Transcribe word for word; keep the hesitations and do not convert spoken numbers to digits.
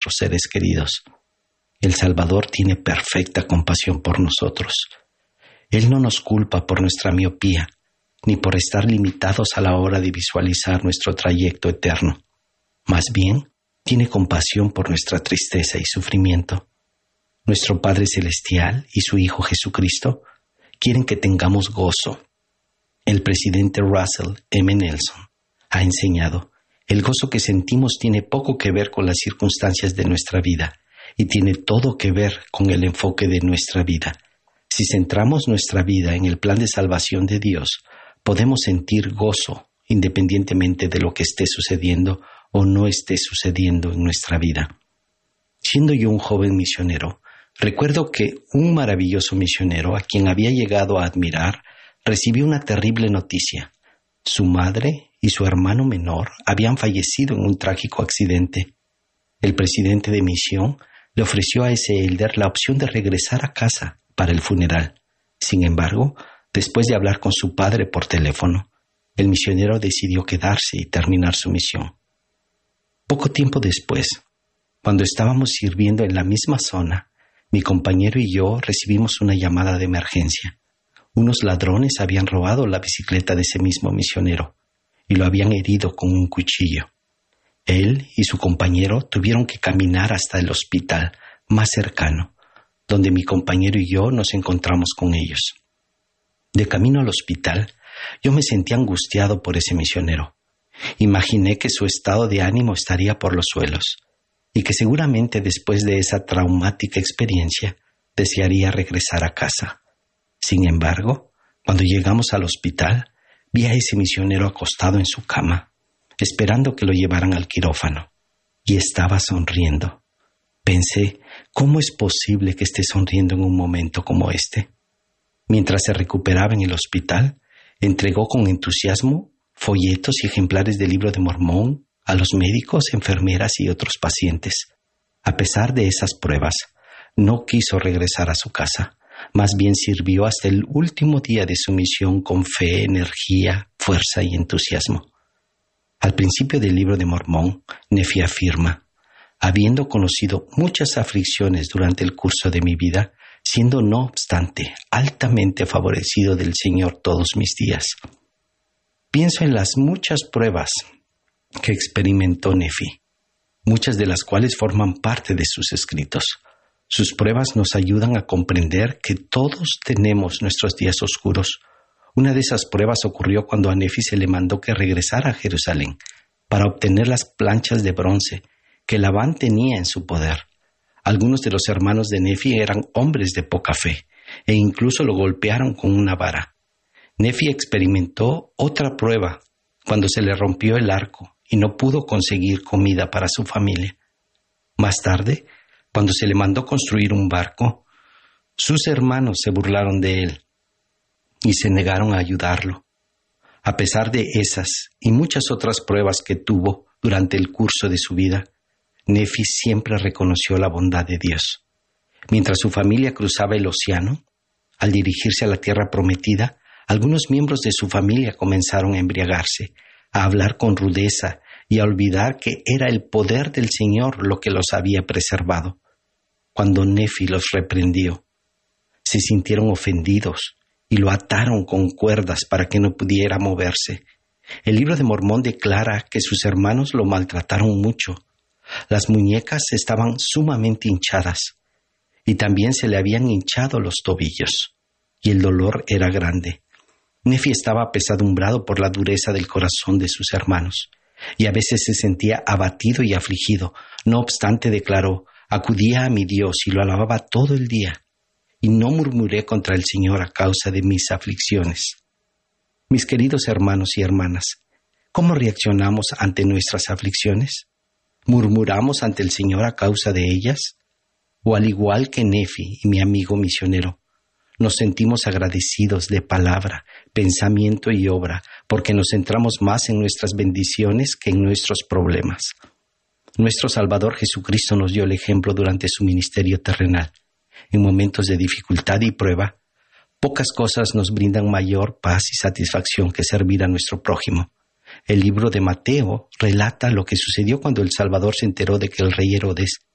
nuestros seres queridos. El Salvador tiene perfecta compasión por nosotros. Él no nos culpa por nuestra miopía, ni por estar limitados a la hora de visualizar nuestro trayecto eterno. Más bien, tiene compasión por nuestra tristeza y sufrimiento. Nuestro Padre Celestial y su Hijo Jesucristo quieren que tengamos gozo. El presidente Russell M. Nelson ha enseñado: el gozo que sentimos tiene poco que ver con las circunstancias de nuestra vida y tiene todo que ver con el enfoque de nuestra vida. Si centramos nuestra vida en el plan de salvación de Dios, podemos sentir gozo independientemente de lo que esté sucediendo o no esté sucediendo en nuestra vida. Siendo yo un joven misionero, recuerdo que un maravilloso misionero a quien había llegado a admirar recibió una terrible noticia. Su madre y su hermano menor habían fallecido en un trágico accidente. El presidente de misión le ofreció a ese elder la opción de regresar a casa para el funeral. Sin embargo, después de hablar con su padre por teléfono, el misionero decidió quedarse y terminar su misión. Poco tiempo después, cuando estábamos sirviendo en la misma zona, mi compañero y yo recibimos una llamada de emergencia. Unos ladrones habían robado la bicicleta de ese mismo misionero y lo habían herido con un cuchillo. Él y su compañero tuvieron que caminar hasta el hospital más cercano, donde mi compañero y yo nos encontramos con ellos. De camino al hospital, yo me sentí angustiado por ese misionero. Imaginé que su estado de ánimo estaría por los suelos y que seguramente después de esa traumática experiencia desearía regresar a casa. Sin embargo, cuando llegamos al hospital, vi a ese misionero acostado en su cama, esperando que lo llevaran al quirófano, y estaba sonriendo. Pensé, ¿cómo es posible que esté sonriendo en un momento como este? Mientras se recuperaba en el hospital, entregó con entusiasmo folletos y ejemplares del Libro de Mormón a los médicos, enfermeras y otros pacientes. A pesar de esas pruebas, no quiso regresar a su casa. Más bien sirvió hasta el último día de su misión con fe, energía, fuerza y entusiasmo. Al principio del Libro de Mormón, Nefi afirma: habiendo conocido muchas aflicciones durante el curso de mi vida, siendo no obstante altamente favorecido del Señor todos mis días. Pienso en las muchas pruebas que experimentó Nefi, muchas de las cuales forman parte de sus escritos. Sus pruebas nos ayudan a comprender que todos tenemos nuestros días oscuros. Una de esas pruebas ocurrió cuando a Nefi se le mandó que regresara a Jerusalén para obtener las planchas de bronce que Labán tenía en su poder. Algunos de los hermanos de Nefi eran hombres de poca fe e incluso lo golpearon con una vara. Nefi experimentó otra prueba cuando se le rompió el arco y no pudo conseguir comida para su familia. Más tarde, cuando se le mandó construir un barco, sus hermanos se burlaron de él y se negaron a ayudarlo. A pesar de esas y muchas otras pruebas que tuvo durante el curso de su vida, Nefi siempre reconoció la bondad de Dios. Mientras su familia cruzaba el océano, al dirigirse a la tierra prometida, algunos miembros de su familia comenzaron a embriagarse, a hablar con rudeza y a olvidar que era el poder del Señor lo que los había preservado. Cuando Nefi los reprendió, se sintieron ofendidos y lo ataron con cuerdas para que no pudiera moverse. El Libro de Mormón declara que sus hermanos lo maltrataron mucho. Las muñecas estaban sumamente hinchadas y también se le habían hinchado los tobillos, y el dolor era grande. Nefi estaba apesadumbrado por la dureza del corazón de sus hermanos, y a veces se sentía abatido y afligido. No obstante, declaró: acudía a mi Dios y lo alababa todo el día, y no murmuré contra el Señor a causa de mis aflicciones. Mis queridos hermanos y hermanas, ¿cómo reaccionamos ante nuestras aflicciones? ¿Murmuramos ante el Señor a causa de ellas? ¿O al igual que Nefi y mi amigo misionero, nos sentimos agradecidos de palabra, pensamiento y obra porque nos centramos más en nuestras bendiciones que en nuestros problemas? Nuestro Salvador Jesucristo nos dio el ejemplo durante su ministerio terrenal. En momentos de dificultad y prueba, pocas cosas nos brindan mayor paz y satisfacción que servir a nuestro prójimo. El libro de Mateo relata lo que sucedió cuando el Salvador se enteró de que el rey Herodes